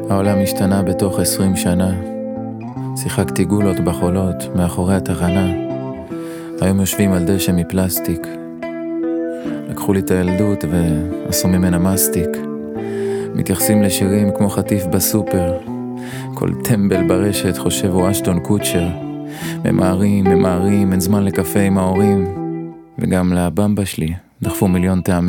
העולם השתנה בתוך 20 שנה. שיחקתי גולות בחולות מאחורי התחנה. היום יושבים על דשא מפלסטיק. לקחו לי את הילדות ועשו ממנה מסטיק. מתייחסים לשירים כמו חטיף בסופר. כל טמבל ברשת חושב הוא אשטון קוצ'ר. ממהרים, אין זמן לקפה עם ההורים. וגם לבמבה שלי דחפו מיליון טעמים.